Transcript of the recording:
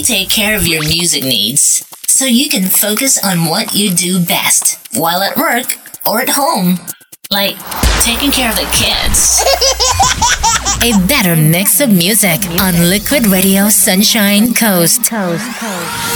take care of your music needs so you can focus on what you do best while at work or at home, like taking care of the kids. A better mix of music on Liquid Radio Sunshine Coast.